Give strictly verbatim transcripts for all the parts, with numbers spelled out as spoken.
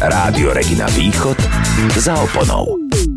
Rádio Regina Východ za oponou.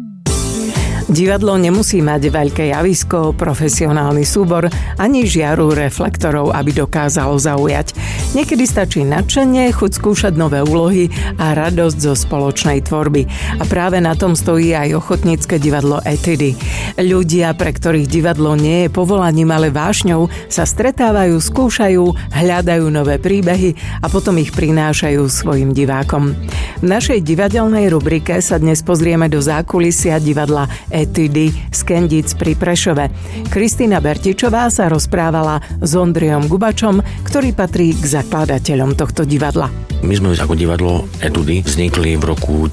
Divadlo nemusí mať veľké javisko, profesionálny súbor ani žiaru reflektorov, aby dokázalo zaujať. Niekedy stačí nadšenie, chuť skúšať nové úlohy a radosť zo spoločnej tvorby. A práve na tom stojí aj ochotnícke divadlo Etudy. Ľudia, pre ktorých divadlo nie je povolaním, ale vášňou, sa stretávajú, skúšajú, hľadajú nové príbehy a potom ich prinášajú svojim divákom. V našej divadelnej rubrike sa dnes pozrieme do zákulisia divadla Etudy z Kendíc pri Prešove. Kristína Bertičová sa rozprávala s Ondrejom Gubačom, ktorý patrí k zakladateľom tohto divadla. My sme ako divadlo Etudy vznikli v roku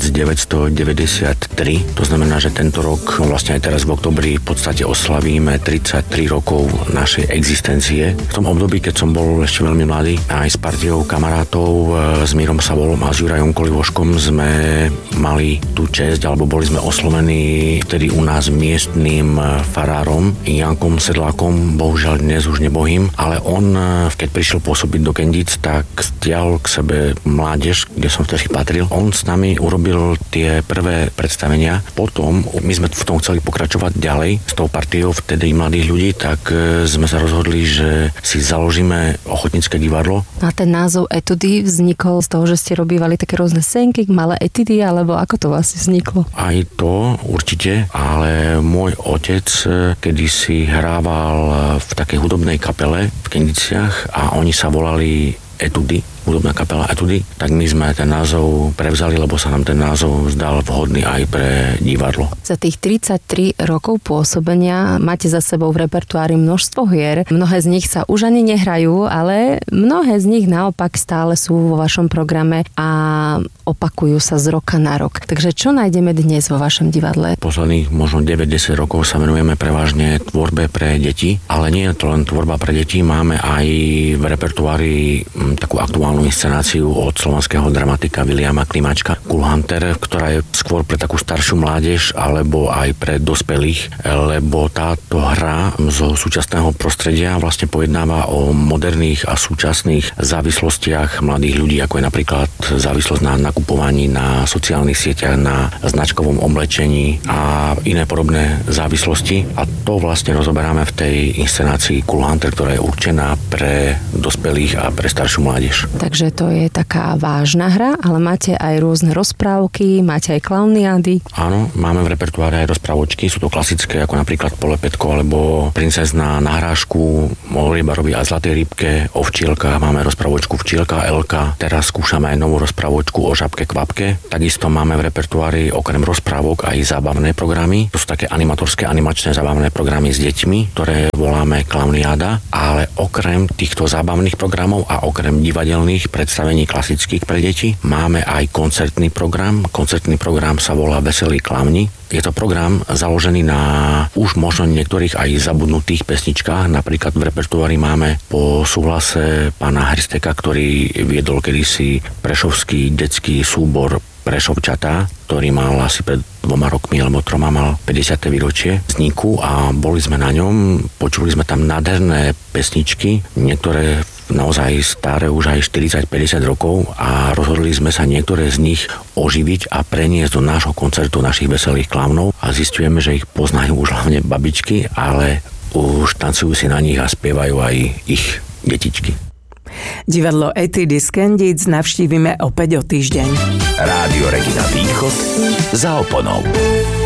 devätnásťstodeväťdesiattri. To znamená, že tento rok, vlastne aj teraz v oktobri, v podstate oslavíme tridsaťtri rokov našej existencie. V tom období, keď som bol ešte veľmi mladý, aj s partiou kamarátov, s Mírom Savolom a s Jurajom Kolivoškom sme mali tú česť, alebo boli sme oslovení vtedy u nás miestnym farárom Jankom Sedlákom, bohužiaľ dnes už nebohým, ale on, keď prišiel pôsobiť do Kendíc, tak stiahol k sebe mládež, kde som vtedy patril. On s nami urobil tie prvé predstavenia. Potom my sme v tom chceli pokračovať ďalej s tou partiou vtedy mladých ľudí, tak sme sa rozhodli, že si založíme ochotnícke divadlo. A ten názov Etudy vznikol z toho, že ste robívali také rôzne scénky, malé etudy, alebo ako to vlastne vzniklo? Aj to určite, ale môj otec kedysi hrával v takej hudobnej kapele v Kendiciach a oni sa volali Etudy, hudobná kapela Etudy, tak my sme ten názov prevzali, lebo sa nám ten názov zdal vhodný aj pre divadlo. Za tých tridsaťtri rokov pôsobenia máte za sebou v repertoári množstvo hier. Mnohé z nich sa už ani nehrajú, ale mnohé z nich naopak stále sú vo vašom programe a opakujú sa z roka na rok. Takže čo nájdeme dnes vo vašom divadle? Posledných možno deväť desať rokov sa venujeme prevažne tvorbe pre deti, ale nie je to len tvorba pre deti, máme aj v repertoári takú aktuálnu inscenáciu od slovenského dramatika Viliama Klimáčka Cool Hunter, ktorá je skôr pre takú staršiu mládež alebo aj pre dospelých, lebo táto hra zo súčasného prostredia vlastne pojednáva o moderných a súčasných závislostiach mladých ľudí, ako je napríklad závislosť na nakupovaní na sociálnych sieťach, na značkovom oblečení a iné podobné závislosti. A to vlastne rozoberáme v tej inscenácii Cool Hunter, ktorá je určená pre dospelých a pre staršiu mládež. Takže to je taká vážna hra, ale máte aj rôzne rozprávky, máte aj klauniády. Áno, máme v repertoáre aj rozprávočky, sú to klasické, ako napríklad Polepetko alebo Princezna na hrášku, o rybarovi a zlatej rybke, o včielkách, máme rozprávočku Včielka Elka, teraz skúšame aj novú rozprávočku o žabke Kvapke. Takisto máme v repertoári okrem rozprávok aj zábavné programy. To sú také animatorské, animačné zábavné programy s deťmi, ktoré voláme klauniáda, ale okrem týchto zábavných programov a okrem divadelných predstavení klasických pre deti máme aj koncertný program. Koncertný program sa volá Veselí klauni. Je to program založený na už možno niektorých aj zabudnutých pesničkách. Napríklad v repertoári máme po súhlase pána Hrsteka, ktorý viedol kedysi prešovský detský súbor Prešovčatá, ktorý mal asi pred dvoma rokmi alebo troma mal päťdesiate výročie vzniku a boli sme na ňom, počuli sme tam nádherné pesničky, niektoré naozaj staré už aj štyridsať päťdesiat rokov a rozhodli sme sa niektoré z nich oživiť a preniesť do nášho koncertu našich Veselých klaunov a zistujeme, že ich poznajú už hlavne babičky, ale už tancujú si na nich a spievajú aj ich detičky. Divadlo Etudy z Kendíc navštívime opäť o týždeň. Rádio Regina Východ za oponou.